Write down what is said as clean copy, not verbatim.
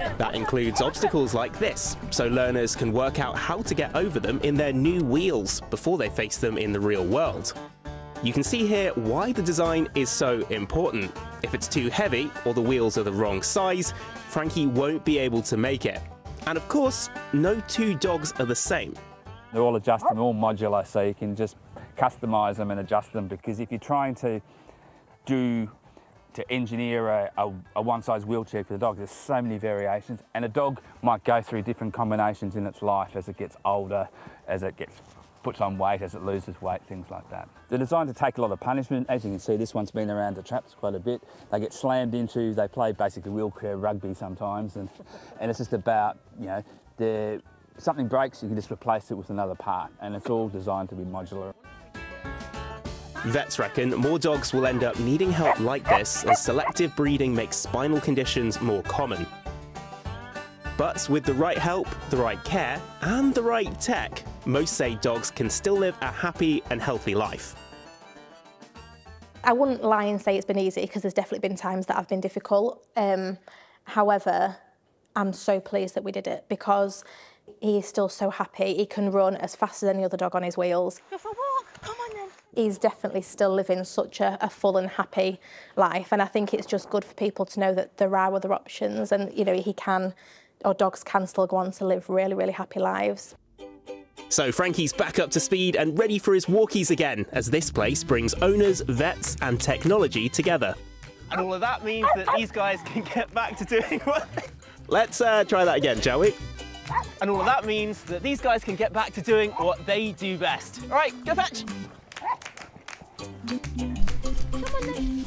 That includes obstacles like this, so learners can work out how to get over them in their new wheels before they face them in the real world. You can see here why the design is so important. If it's too heavy or the wheels are the wrong size, Frankie won't be able to make it. And of course, no two dogs are the same. They're all adjustable, all modular, so you can just customise them and adjust them, because if you're trying to engineer a one-size wheelchair for the dog, there's so many variations, and a dog might go through different combinations in its life as it gets older, as it puts on weight, as it loses weight, things like that. They're designed to take a lot of punishment. As you can see, this one's been around the traps quite a bit. They get slammed into, they play basically wheelchair rugby sometimes, and it's just about, you know, if something breaks, you can just replace it with another part, and it's all designed to be modular. Vets reckon more dogs will end up needing help like this as selective breeding makes spinal conditions more common. But with the right help, the right care, and the right tech, most say dogs can still live a happy and healthy life. I wouldn't lie and say it's been easy, because there's definitely been times that have been difficult. However, I'm so pleased that we did it, because he is still so happy. He can run as fast as any other dog on his wheels. Go for a walk, come on then. He's definitely still living such a full and happy life, and I think it's just good for people to know that there are other options, and you know, dogs can still go on to live really, really happy lives. So Frankie's back up to speed and ready for his walkies again, as this place brings owners, vets and technology together. And all of that means that these guys can get back to doing what... Let's try that again, shall we? And all of that means that these guys can get back to doing what they do best. All right, go fetch. Come on then.